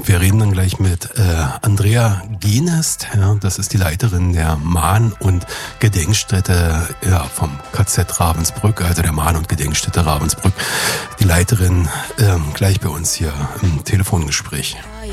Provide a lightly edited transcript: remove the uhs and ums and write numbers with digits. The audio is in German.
Wir reden dann gleich mit Andrea Genest, ja, das ist die Leiterin der Mahn- und Gedenkstätte vom KZ Ravensbrück, also der Mahn- und Gedenkstätte Ravensbrück. Die Leiterin gleich bei uns hier im Telefongespräch.